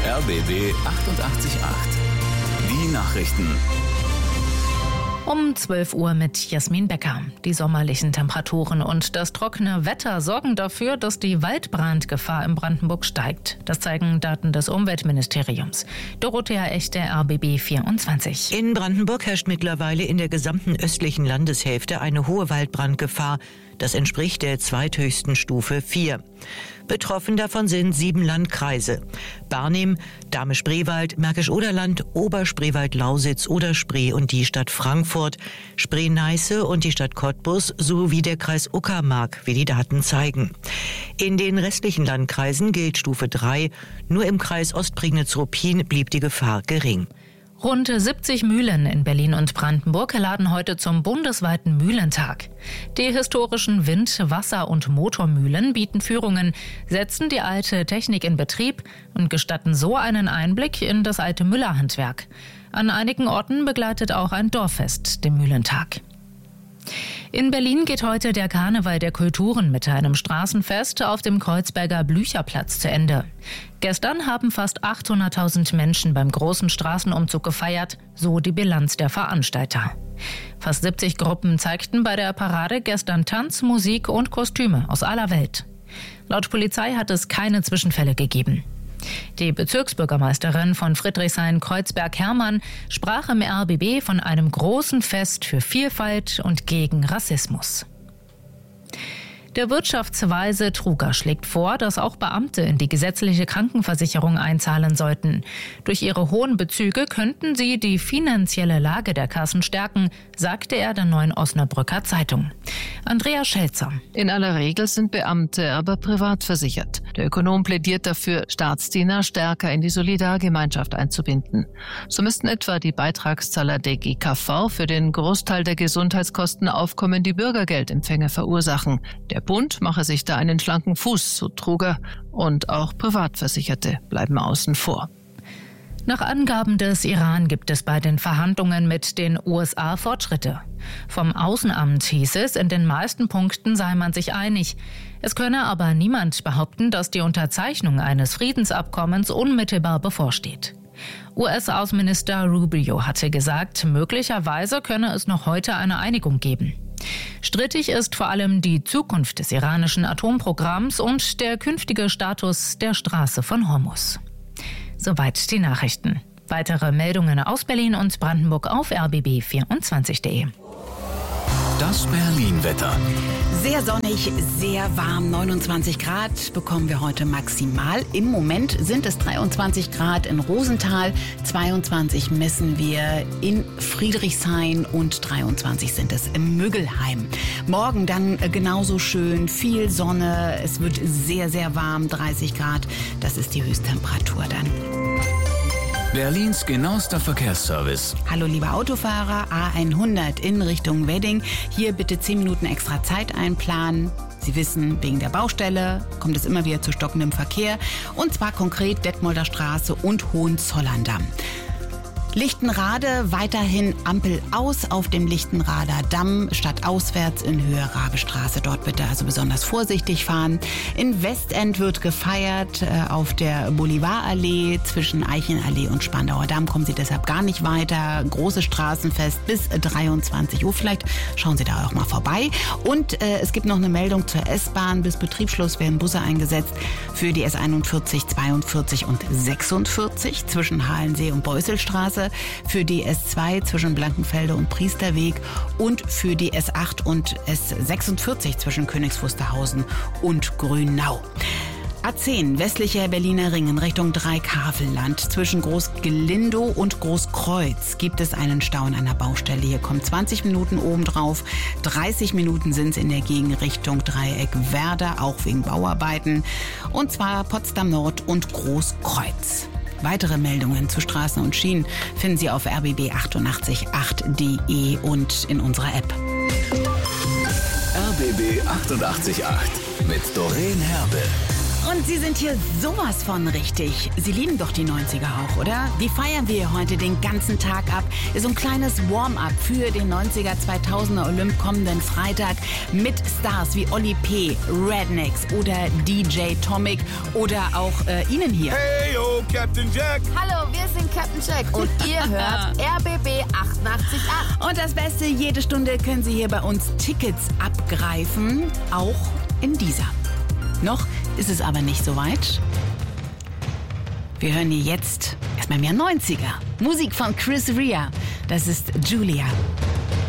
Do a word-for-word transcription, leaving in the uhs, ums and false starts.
R B B achtundachtzig Komma acht. Die Nachrichten. Um zwölf Uhr mit Jasmin Becker. Die sommerlichen Temperaturen und das trockene Wetter sorgen dafür, dass die Waldbrandgefahr in Brandenburg steigt. Das zeigen Daten des Umweltministeriums. Dorothea Echte, R B B vierundzwanzig. In Brandenburg herrscht mittlerweile in der gesamten östlichen Landeshälfte eine hohe Waldbrandgefahr. Das entspricht der zweithöchsten Stufe vier. Betroffen davon sind sieben Landkreise: Barnim, Dahme-Spreewald, Märkisch-Oderland, Oberspreewald-Lausitz, Oder-Spree und die Stadt Frankfurt, Spree-Neiße und die Stadt Cottbus sowie der Kreis Uckermark, wie die Daten zeigen. In den restlichen Landkreisen gilt Stufe drei. Nur im Kreis Ostprignitz-Ruppin blieb die Gefahr gering. Rund siebzig Mühlen in Berlin und Brandenburg laden heute zum bundesweiten Mühlentag. Die historischen Wind-, Wasser- und Motormühlen bieten Führungen, setzen die alte Technik in Betrieb und gestatten so einen Einblick in das alte Müllerhandwerk. An einigen Orten begleitet auch ein Dorffest den Mühlentag. In Berlin geht heute der Karneval der Kulturen mit einem Straßenfest auf dem Kreuzberger Blücherplatz zu Ende. Gestern haben fast achthunderttausend Menschen beim großen Straßenumzug gefeiert, so die Bilanz der Veranstalter. Fast siebzig Gruppen zeigten bei der Parade gestern Tanz, Musik und Kostüme aus aller Welt. Laut Polizei hat es keine Zwischenfälle gegeben. Die Bezirksbürgermeisterin von Friedrichshain-Kreuzberg Hermann sprach im R B B von einem großen Fest für Vielfalt und gegen Rassismus. Der Wirtschaftsweise Truger schlägt vor, dass auch Beamte in die gesetzliche Krankenversicherung einzahlen sollten. Durch ihre hohen Bezüge könnten sie die finanzielle Lage der Kassen stärken, sagte er der Neuen Osnabrücker Zeitung. Andrea Schelzer. In aller Regel sind Beamte aber privat versichert. Der Ökonom plädiert dafür, Staatsdiener stärker in die Solidargemeinschaft einzubinden. So müssten etwa die Beitragszahler der G K V für den Großteil der Gesundheitskosten aufkommende Bürgergeldempfänger verursachen. Der Bund mache sich da einen schlanken Fuß, so Truger, und auch Privatversicherte bleiben außen vor. Nach Angaben des Iran gibt es bei den Verhandlungen mit den U S A Fortschritte. Vom Außenamt hieß es, in den meisten Punkten sei man sich einig. Es könne aber niemand behaupten, dass die Unterzeichnung eines Friedensabkommens unmittelbar bevorsteht. U S-Außenminister Rubio hatte gesagt, möglicherweise könne es noch heute eine Einigung geben. Strittig ist vor allem die Zukunft des iranischen Atomprogramms und der künftige Status der Straße von Hormuz. Soweit die Nachrichten. Weitere Meldungen aus Berlin und Brandenburg auf R B B vierundzwanzig Punkt de. Das Berlin-Wetter. Sehr sonnig, sehr warm, neunundzwanzig Grad bekommen wir heute maximal. Im Moment sind es dreiundzwanzig Grad in Rosenthal, zweiundzwanzig messen wir in Friedrichshain und dreiundzwanzig sind es im Müggelheim. Morgen dann genauso schön, viel Sonne, es wird sehr, sehr warm, dreißig Grad, das ist die Höchsttemperatur dann. Berlins genauester Verkehrsservice. Hallo liebe Autofahrer, A hundert in Richtung Wedding. Hier bitte zehn Minuten extra Zeit einplanen. Sie wissen, wegen der Baustelle kommt es immer wieder zu stockendem Verkehr. Und zwar konkret Detmolder Straße und Hohenzollern-Damm. Lichtenrade weiterhin Ampel aus auf dem Lichtenrader Damm, stadtauswärts in Höhe Rabestraße. Dort bitte also besonders vorsichtig fahren. In Westend wird gefeiert äh, auf der Bolivarallee zwischen Eichenallee und Spandauer Damm. Kommen Sie deshalb gar nicht weiter. Großes Straßenfest bis dreiundzwanzig Uhr. Vielleicht schauen Sie da auch mal vorbei. Und äh, es gibt noch eine Meldung zur S-Bahn. Bis Betriebsschluss werden Busse eingesetzt für die S einundvierzig, zweiundvierzig und sechsundvierzig zwischen Halensee und Beuselstraße, für die S zwei zwischen Blankenfelde und Priesterweg und für die S acht und S sechsundvierzig zwischen Königs Wusterhausen und Grünau. A zehn, westlicher Berliner Ring in Richtung Dreikavelland. Zwischen Großgelindow und Großkreuz gibt es einen Stau in einer Baustelle. Hier kommen zwanzig Minuten obendrauf. dreißig Minuten sind es in der Gegenrichtung Dreieck Werder, auch wegen Bauarbeiten. Und zwar Potsdam Nord und Großkreuz. Weitere Meldungen zu Straßen und Schienen finden Sie auf R B B achtundachtzig Komma acht Punkt de und in unserer App. R B B achtundachtzig Komma acht mit Doreen Herbe. Und Sie sind hier sowas von richtig. Sie lieben doch die neunziger auch, oder? Die feiern wir heute den ganzen Tag ab. Ist so ein kleines Warm-up für den neunziger zweitausender Olymp kommenden Freitag mit Stars wie Oli P., Rednex oder D J Tomic oder auch äh, Ihnen hier. Hey, yo, Captain Jack. Hallo, wir sind Captain Jack und ihr hört R B B achtundachtzig Komma acht. Und das Beste, jede Stunde können Sie hier bei uns Tickets abgreifen, auch in dieser. Noch ist es aber nicht so weit. Wir hören hier jetzt erstmal mehr neunziger. Musik von Chris Rea. Das ist Julia.